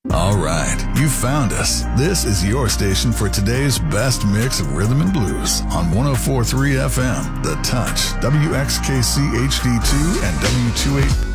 All right, you found us. This is your station for today's best mix of rhythm and blues on 104.3 FM, The Touch, WXKC HD2, and W28